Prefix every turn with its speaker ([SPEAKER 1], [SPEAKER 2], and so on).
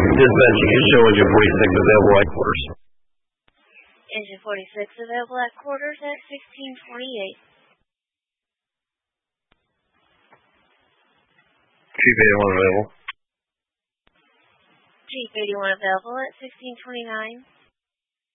[SPEAKER 1] Dispatch, you can show engine 46 available at quarters.
[SPEAKER 2] Engine 46 available at quarters at 1628.
[SPEAKER 1] Chief 81 available.
[SPEAKER 2] Chief 81 available at 1629.